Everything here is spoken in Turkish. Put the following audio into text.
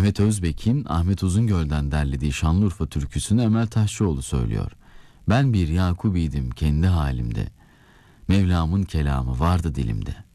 Mehmet Özbek'in Ahmet Uzungöl'den derlediği Şanlıurfa türküsünü Emel Taşçıoğlu söylüyor. Ben bir Yakubiydim kendi halimde. Mevlam'ın kelamı vardı dilimde.